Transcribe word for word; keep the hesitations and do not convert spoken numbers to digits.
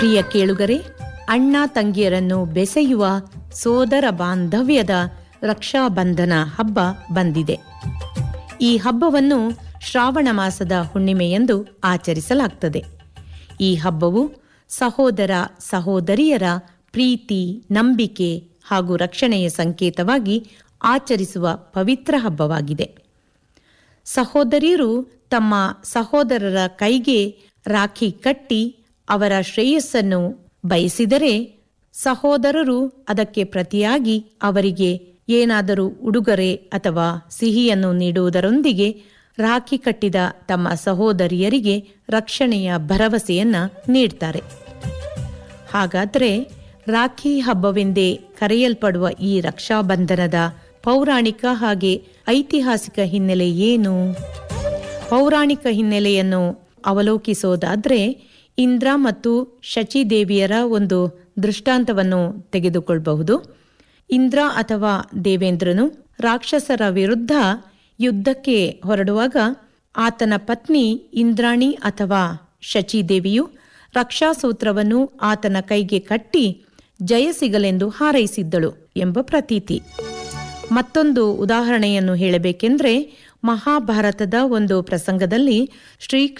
ಪ್ರಿಯ ಕೇಳುಗರೆ, ಅಣ್ಣ ತಂಗಿಯರನ್ನು ಬೆಸೆಯುವ ಸೋದರ ಬಾಂಧವ್ಯದ ರಕ್ಷಾಬಂಧನ ಹಬ್ಬ ಬಂದಿದೆ. ಈ ಹಬ್ಬವನ್ನು ಶ್ರಾವಣ ಮಾಸದ ಹುಣ್ಣಿಮೆಯಂದು ಆಚರಿಸಲಾಗುತ್ತದೆ. ಈ ಹಬ್ಬವು ಸಹೋದರ ಸಹೋದರಿಯರ ಪ್ರೀತಿ, ನಂಬಿಕೆ ಹಾಗೂ ರಕ್ಷಣೆಯ ಸಂಕೇತವಾಗಿ ಆಚರಿಸುವ ಪವಿತ್ರ ಹಬ್ಬವಾಗಿದೆ. ಸಹೋದರಿಯರು ತಮ್ಮ ಸಹೋದರರ ಕೈಗೆ ರಾಖಿ ಕಟ್ಟಿ ಅವರ ಶ್ರೇಯಸ್ಸನ್ನು ಬಯಸಿದರೆ, ಸಹೋದರರು ಅದಕ್ಕೆ ಪ್ರತಿಯಾಗಿ ಅವರಿಗೆ ಏನಾದರೂ ಉಡುಗೊರೆ ಅಥವಾ ಸಿಹಿಯನ್ನು ನೀಡುವುದರೊಂದಿಗೆ ರಾಖಿ ಕಟ್ಟಿದ ತಮ್ಮ ಸಹೋದರಿಯರಿಗೆ ರಕ್ಷಣೆಯ ಭರವಸೆಯನ್ನ ನೀಡ್ತಾರೆ. ಹಾಗಾದರೆ ರಾಖಿ ಹಬ್ಬವೆಂದೇ ಕರೆಯಲ್ಪಡುವ ಈ ರಕ್ಷಾಬಂಧನದ ಪೌರಾಣಿಕ ಹಾಗೆ ಐತಿಹಾಸಿಕ ಹಿನ್ನೆಲೆ ಏನು? ಪೌರಾಣಿಕ ಹಿನ್ನೆಲೆಯನ್ನು ಅವಲೋಕಿಸೋದಾದ್ರೆ, ಇಂದ್ರ ಮತ್ತು ಶಚಿದೇವಿಯರ ಒಂದು ದೃಷ್ಟಾಂತವನ್ನು ತೆಗೆದುಕೊಳ್ಳಬಹುದು. ಇಂದ್ರ ಅಥವಾ ದೇವೇಂದ್ರನು ರಾಕ್ಷಸರ ವಿರುದ್ಧ ಯುದ್ಧಕ್ಕೆ ಹೊರಡುವಾಗ ಆತನ ಪತ್ನಿ ಇಂದ್ರಾಣಿ ಅಥವಾ ಶಚಿದೇವಿಯು ರಕ್ಷಾಸೂತ್ರವನ್ನು ಆತನ ಕೈಗೆ ಕಟ್ಟಿ ಜಯ ಸಿಗಲೆಂದು ಹಾರೈಸಿದ್ದಳು ಎಂಬ ಪ್ರತೀತಿ. ಮತ್ತೊಂದು ಉದಾಹರಣೆಯನ್ನು ಹೇಳಬೇಕೆಂದರೆ, ಮಹಾಭಾರತದ ಒಂದು ಪ್ರಸಂಗದಲ್ಲಿ ಶ್ರೀಕೃಷ್ಣ